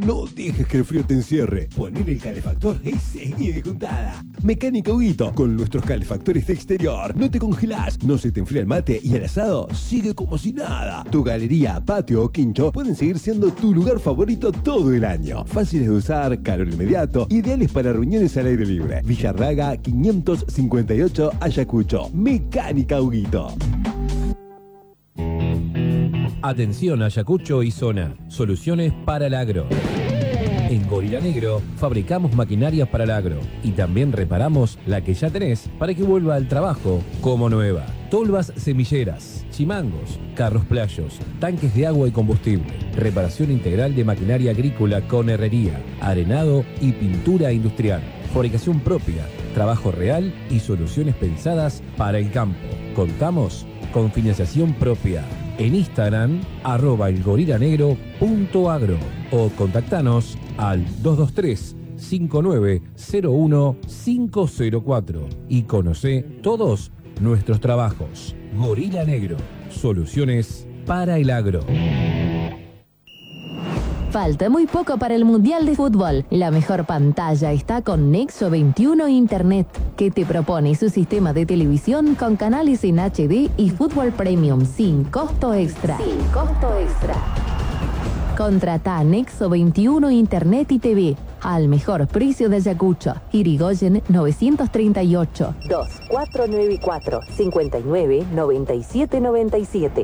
No dejes que el frío te encierre. Poner el calefactor y seguir de juntada. Mecánica Huguito. Con nuestros calefactores de exterior. No te congelás, no se te enfría el mate y el asado sigue como si nada. Tu galería, patio o quincho pueden seguir siendo tu lugar favorito todo el año. Fáciles de usar, calor inmediato, ideales para reuniones al aire libre. Villarraga 558 Ayacucho. Mecánica Huguito. Atención Ayacucho y zona. Soluciones para el agro. En Gorila Negro fabricamos maquinarias para el agro y también reparamos la que ya tenés para que vuelva al trabajo como nueva. Tolvas semilleras, chimangos, carros playos, tanques de agua y combustible, reparación integral de maquinaria agrícola con herrería, arenado y pintura industrial, fabricación propia, trabajo real y soluciones pensadas para el campo. Contamos con financiación propia. En Instagram, @elgorilanegro.agro o contactanos al 223-5901-504 y conoce todos nuestros trabajos. Gorila Negro, soluciones para el agro. Falta muy poco para el Mundial de Fútbol. La mejor pantalla está con Nexo 21 Internet, que te propone su sistema de televisión con canales en HD y fútbol premium sin costo extra. Contrata Nexo 21 Internet y TV al mejor precio de Ayacucho. Irigoyen 938 2494 59 97 97.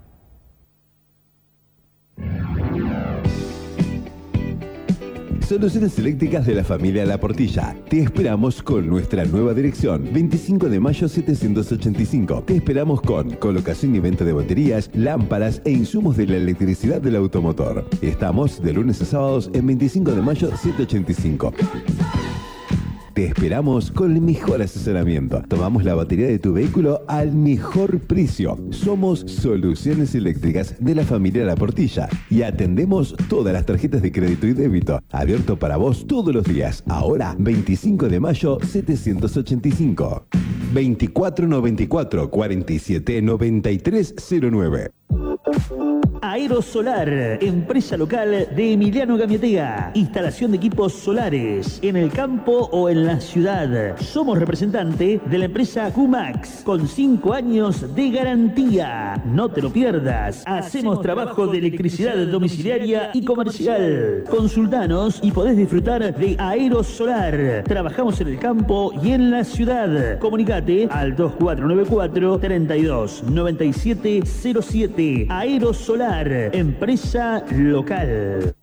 Soluciones eléctricas de la familia La Portilla. Te esperamos con nuestra nueva dirección. 25 de mayo 785. Te esperamos con colocación y venta de baterías, lámparas e insumos de la electricidad del automotor. Estamos de lunes a sábados en 25 de mayo 785. Te esperamos con el mejor asesoramiento. Tomamos la batería de tu vehículo al mejor precio. Somos Soluciones Eléctricas de la familia La Portilla y atendemos todas las tarjetas de crédito y débito. Abierto para vos todos los días. Ahora, 25 de mayo 785. 2494 47 9309. Aerosolar, empresa local de Emiliano Gamiategui. Instalación de equipos solares en el campo o en la ciudad. Somos representante de la empresa QMAX con 5 años de garantía. No te lo pierdas. Hacemos trabajo de electricidad domiciliaria y comercial. Consultanos y podés disfrutar de Aerosolar. Trabajamos en el campo y en la ciudad. Comunicate al 2494 32 97 07. Aerosolar, empresa local.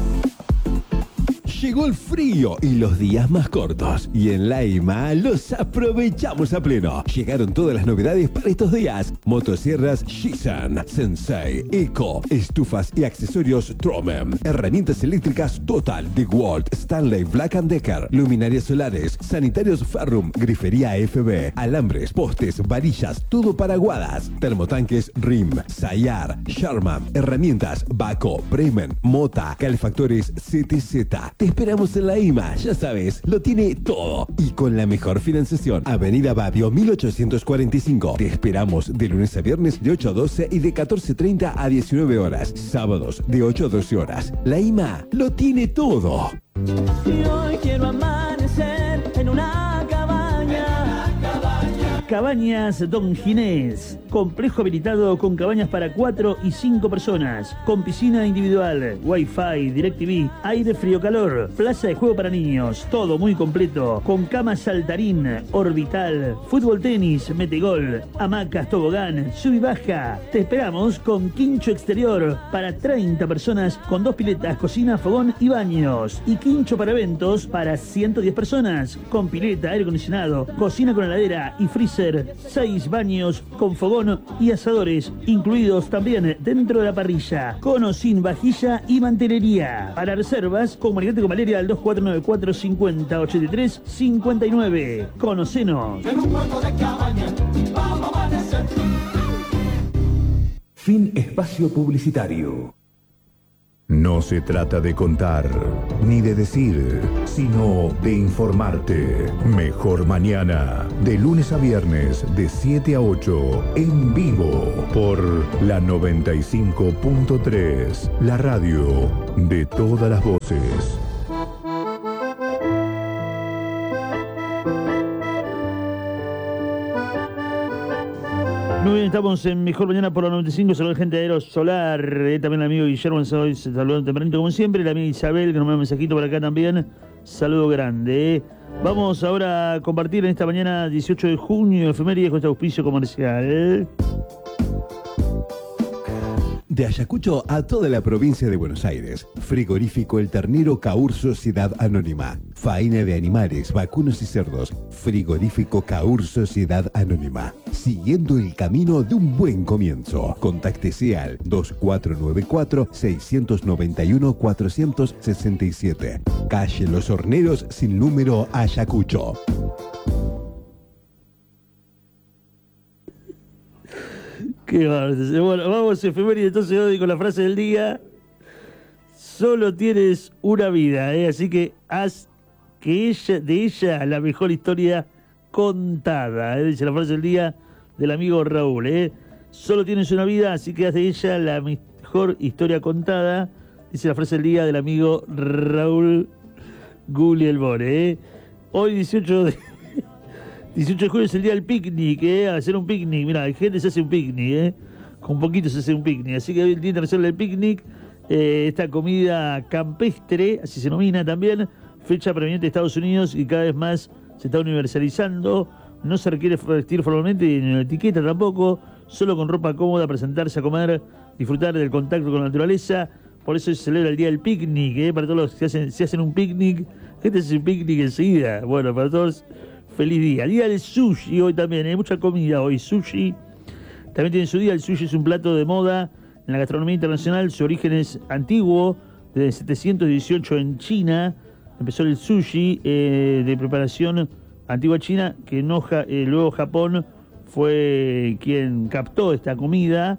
Llegó el frío y los días más cortos. Y en Laima los aprovechamos a pleno. Llegaron todas las novedades para estos días. Motosierras Shisan, Sensei, Eco, estufas y accesorios Tromem. Herramientas eléctricas Total, DeWalt, Stanley, Black & Decker. Luminarias solares, sanitarios Ferrum, grifería FB, alambres, postes, varillas, todo para aguadas. Termotanques RIM, Sayar, Sharman. Herramientas Baco, Bremen, Mota, calefactores CTZ. Te esperamos en la IMA, ya sabes, lo tiene todo. Y con la mejor financiación. Avenida Badio 1845. Te esperamos de lunes a viernes de 8 a 12 y de 14:30 a 19 horas. Sábados de 8 a 12 horas. La IMA lo tiene todo. Y hoy quiero amanecer en una cabaña. Cabañas Don Ginés. Complejo habilitado con cabañas para 4 y 5 personas. Con piscina individual, Wi-Fi, DirecTV, aire frío-calor, plaza de juego para niños. Todo muy completo. Con cama saltarín, orbital, fútbol tenis, metegol, hamacas, tobogán, sub y baja. Te esperamos con quincho exterior para 30 personas con 2 piletas, cocina, fogón y baños. Y quincho para eventos para 110 personas. Con pileta, aire acondicionado, cocina con heladera y freezer. 6 baños con fogón y asadores, incluidos también dentro de la parrilla, con o sin vajilla y mantelería. Para reservas, comunicate con Valeria al 2494 50 83 59. Conocenos. En un cuarto de cabaña, vamos a amanecer. Fin espacio publicitario. No se trata de contar, ni de decir, sino de informarte. Mejor Mañana, de lunes a viernes, de 7 a 8, en vivo, por la 95.3, la radio de todas las voces. Muy bien, estamos en Mejor Mañana por la 95, saludos gente de Aerosolar, también el amigo Guillermo, saludos tempranito como siempre, la amiga Isabel, que nos manda un mensajito por acá también, saludo grande. Vamos ahora a compartir en esta mañana 18 de junio, efemérides con este auspicio comercial. De Ayacucho a toda la provincia de Buenos Aires. Frigorífico El Ternero Caur Sociedad Anónima. Faena de animales, vacunos y cerdos. Frigorífico Caur Sociedad Anónima. Siguiendo el camino de un buen comienzo. Contáctese al 2494-691-467. Calle Los Horneros sin número Ayacucho. Qué bárbaro. Bueno, vamos efeméride entonces hoy con la frase del día. Solo tienes una vida, así que haz de ella la mejor historia contada. Dice la frase del día del amigo Raúl. Solo tienes una vida, así que haz de ella la mejor historia contada. Dice la frase del día del amigo Raúl Guglielmone. Hoy 18 de julio es el día del picnic, hacer un picnic. Mira, hay gente que se hace un picnic, con poquito se hace un picnic. Así que hoy el Día Internacional del Picnic, esta comida campestre, así se denomina también, fecha proveniente de Estados Unidos y cada vez más se está universalizando. No se requiere vestir formalmente ni en etiqueta tampoco, solo con ropa cómoda, presentarse a comer, disfrutar del contacto con la naturaleza. Por eso se celebra el Día del Picnic, para todos los que se hacen un picnic. Gente hace un picnic enseguida. Bueno, para todos, feliz día. Día del sushi hoy también, hay mucha comida hoy. Sushi también tiene su día. El sushi es un plato de moda en la gastronomía internacional. Su origen es antiguo, desde 718 en China. Empezó el sushi de preparación antigua China, que luego Japón fue quien captó esta comida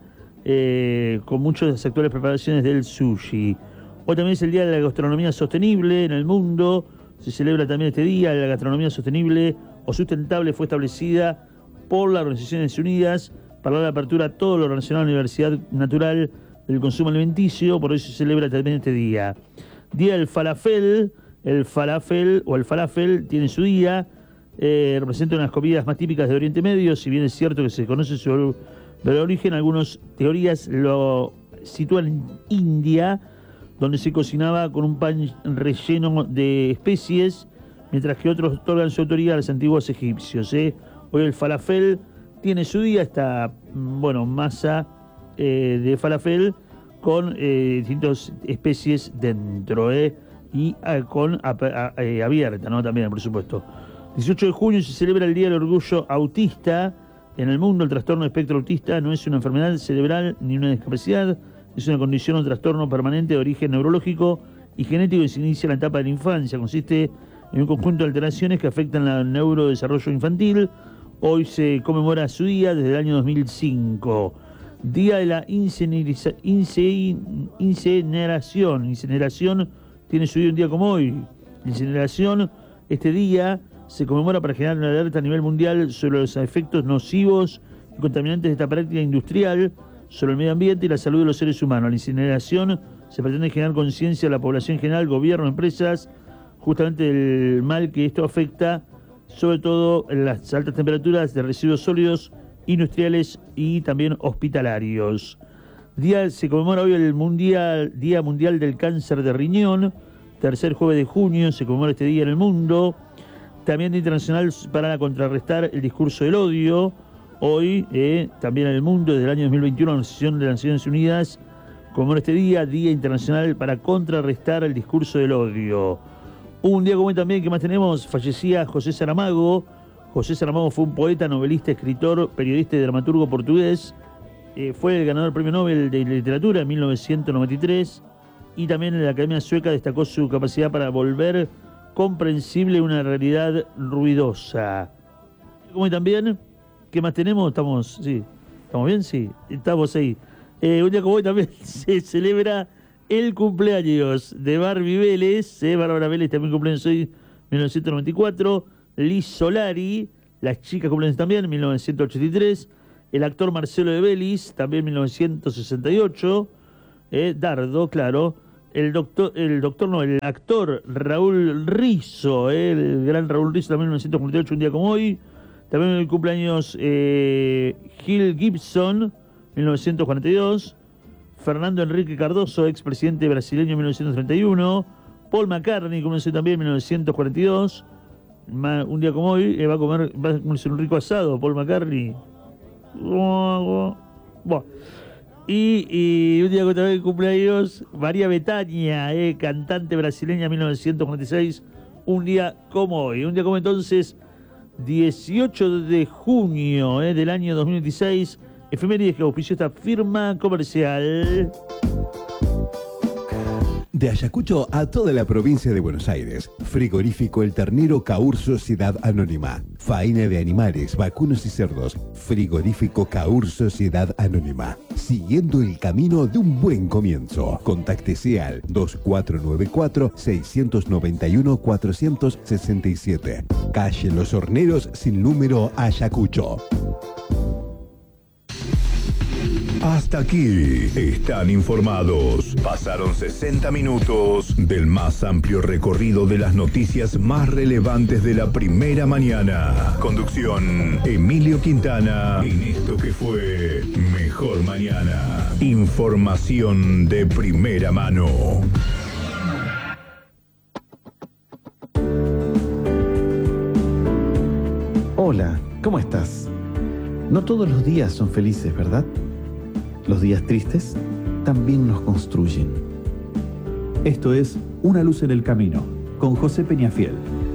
con muchas de las actuales preparaciones del sushi. Hoy también es el Día de la Gastronomía Sostenible en el mundo. Se celebra también este día. La gastronomía sostenible o sustentable fue establecida por las Organizaciones Unidas para dar apertura a todo lo relacionado a la diversidad natural del consumo alimenticio. Por eso se celebra también este día. Día del falafel. El falafel tiene su día. Representa unas comidas más típicas de Oriente Medio. Si bien es cierto que se conoce su origen, algunas teorías lo sitúan en India, donde se cocinaba con un pan relleno de especies, mientras que otros otorgan su autoría a los antiguos egipcios. Hoy el falafel tiene su día, esta masa de falafel con distintas especies dentro, y abierta, ¿no? También, por supuesto. 18 de junio se celebra el Día del Orgullo Autista. En el mundo, el trastorno de espectro autista no es una enfermedad cerebral ni una discapacidad, es una condición o trastorno permanente de origen neurológico y genético que se inicia en la etapa de la infancia. Consiste en un conjunto de alteraciones que afectan al neurodesarrollo infantil. Hoy se conmemora su día desde el año 2005. Día de la incineración. Incineración tiene su día un día como hoy. Incineración, este día se conmemora para generar una alerta a nivel mundial sobre los efectos nocivos y contaminantes de esta práctica industrial sobre el medio ambiente y la salud de los seres humanos. La incineración se pretende generar conciencia de la población en general, gobierno, empresas, justamente del mal que esto afecta, sobre todo en las altas temperaturas de residuos sólidos, industriales y también hospitalarios. Se conmemora hoy el Día Mundial del Cáncer de Riñón, tercer jueves de junio, se conmemora este día en el mundo. También Día Internacional para contrarrestar el discurso del odio. Hoy, también en el mundo, desde el año 2021, la Organización de las Naciones Unidas conmemora este día, Día Internacional para contrarrestar el discurso del odio. Un día como hoy también, que más tenemos, fallecía José Saramago. José Saramago fue un poeta, novelista, escritor, periodista y dramaturgo portugués. Fue el ganador del Premio Nobel de Literatura en 1993. Y también en la Academia Sueca destacó su capacidad para volver comprensible una realidad ruidosa. Como hoy también, ¿qué más tenemos? ¿Estamos bien? Sí, estamos ahí. Un día como hoy también se celebra el cumpleaños de Barbie Vélez, Bárbara Vélez también cumpleaños hoy, 1994, Liz Solari, las chicas cumpleaños también, 1983, el actor Marcelo de Belis, también 1968, Dardo, claro, el actor Raúl Rizzo, el gran Raúl Rizzo, también 1948, un día como hoy, también el cumpleaños Gil Gibson, 1942, Fernando Enrique Cardoso, expresidente brasileño, 1931, Paul McCartney, como dice también, 1942, un día como hoy, va a comerse un rico asado, Paul McCartney. Buah. Y un día que también cumpleaños, María Bethânia, cantante brasileña, 1946, un día como hoy. Un día como entonces, 18 de junio del año 2026, efemérides que auspició esta firma comercial. De Ayacucho a toda la provincia de Buenos Aires. Frigorífico El Ternero Caur Sociedad Anónima. Faena de animales, vacunos y cerdos. Frigorífico Caur Sociedad Anónima. Siguiendo el camino de un buen comienzo. Contáctese al 2494-691-467. Calle Los Horneros sin número, Ayacucho. Hasta aquí están informados. Pasaron 60 minutos del más amplio recorrido de las noticias más relevantes de la primera mañana. Conducción, Emilio Quintana, en esto que fue Mejor Mañana. Información de primera mano. Hola, ¿cómo estás? No todos los días son felices, ¿verdad? Los días tristes también nos construyen. Esto es Una luz en el camino, con José Peñafiel.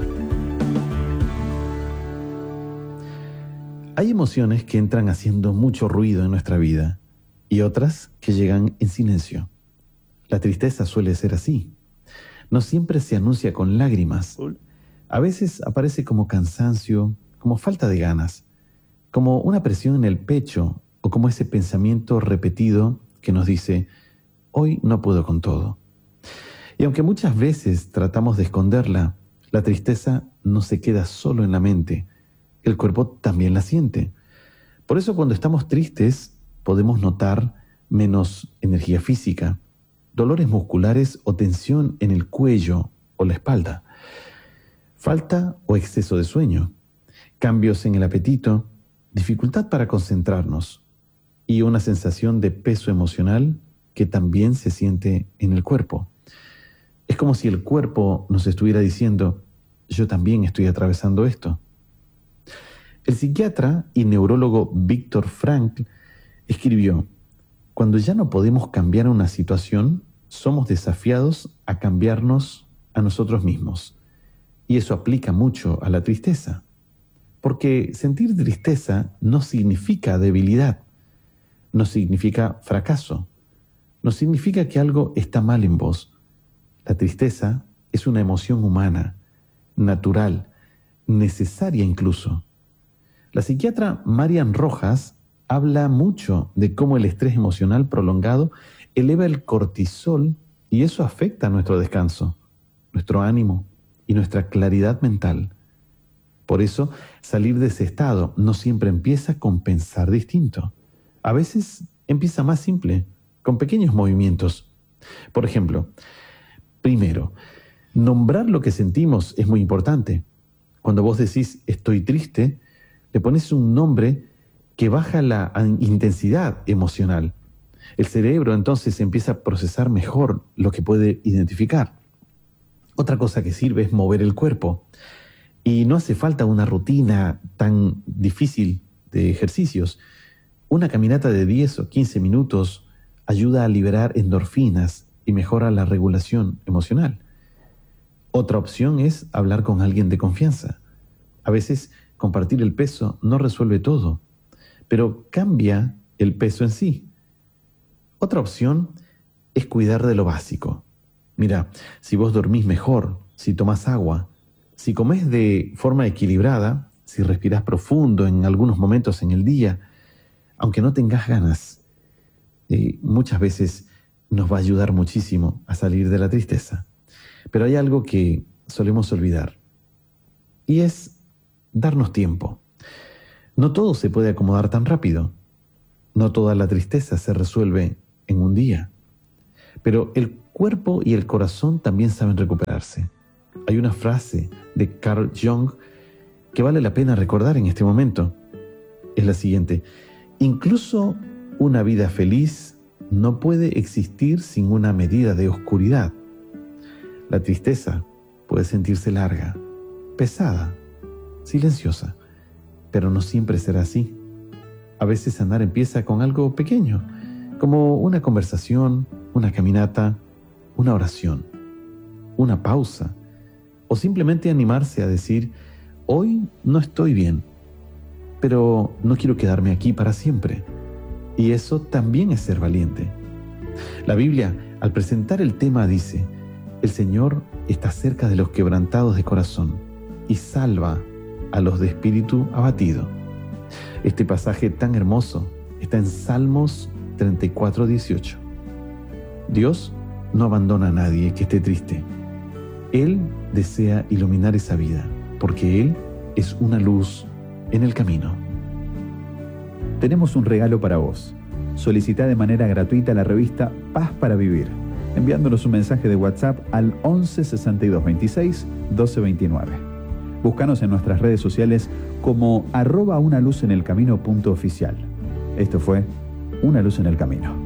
Hay emociones que entran haciendo mucho ruido en nuestra vida y otras que llegan en silencio. La tristeza suele ser así. No siempre se anuncia con lágrimas. A veces aparece como cansancio, como falta de ganas, como una presión en el pecho o como ese pensamiento repetido que nos dice, hoy no puedo con todo. Y aunque muchas veces tratamos de esconderla, la tristeza no se queda solo en la mente, el cuerpo también la siente. Por eso cuando estamos tristes podemos notar menos energía física, dolores musculares o tensión en el cuello o la espalda, falta o exceso de sueño, cambios en el apetito, dificultad para concentrarnos y una sensación de peso emocional que también se siente en el cuerpo. Es como si el cuerpo nos estuviera diciendo, yo también estoy atravesando esto. El psiquiatra y neurólogo Viktor Frankl escribió, cuando ya no podemos cambiar una situación, somos desafiados a cambiarnos a nosotros mismos. Y eso aplica mucho a la tristeza. Porque sentir tristeza no significa debilidad, no significa fracaso, no significa que algo está mal en vos. La tristeza es una emoción humana, natural, necesaria incluso. La psiquiatra Marian Rojas habla mucho de cómo el estrés emocional prolongado eleva el cortisol y eso afecta nuestro descanso, nuestro ánimo y nuestra claridad mental. Por eso, salir de ese estado no siempre empieza con pensar distinto. A veces empieza más simple, con pequeños movimientos. Por ejemplo, primero, nombrar lo que sentimos es muy importante. Cuando vos decís estoy triste, le pones un nombre que baja la intensidad emocional. El cerebro entonces empieza a procesar mejor lo que puede identificar. Otra cosa que sirve es mover el cuerpo. Y no hace falta una rutina tan difícil de ejercicios. Una caminata de 10 o 15 minutos ayuda a liberar endorfinas y mejora la regulación emocional. Otra opción es hablar con alguien de confianza. A veces compartir el peso no resuelve todo, pero cambia el peso en sí. Otra opción es cuidar de lo básico. Mira, si vos dormís mejor, si tomás agua, si comés de forma equilibrada, si respirás profundo en algunos momentos en el día, aunque no tengas ganas, muchas veces nos va a ayudar muchísimo a salir de la tristeza. Pero hay algo que solemos olvidar, y es darnos tiempo. No todo se puede acomodar tan rápido. No toda la tristeza se resuelve en un día. Pero el cuerpo y el corazón también saben recuperarse. Hay una frase de Carl Jung que vale la pena recordar en este momento. Es la siguiente: incluso una vida feliz no puede existir sin una medida de oscuridad. La tristeza puede sentirse larga, pesada, silenciosa, pero no siempre será así. A veces sanar empieza con algo pequeño, como una conversación, una caminata, una oración, una pausa, o simplemente animarse a decir: hoy no estoy bien, pero no quiero quedarme aquí para siempre. Y eso también es ser valiente. La Biblia, al presentar el tema, dice: el Señor está cerca de los quebrantados de corazón y salva a los de espíritu abatido. Este pasaje tan hermoso está en Salmos 34:18. Dios no abandona a nadie que esté triste. Él desea iluminar esa vida, porque Él es una luz en el camino. Tenemos un regalo para vos. Solicita de manera gratuita la revista Paz para Vivir, enviándonos un mensaje de WhatsApp al 11 62 26 12 29. Búscanos en nuestras redes sociales como @unaluzenelcamino.oficial. Esto fue Una Luz en el Camino.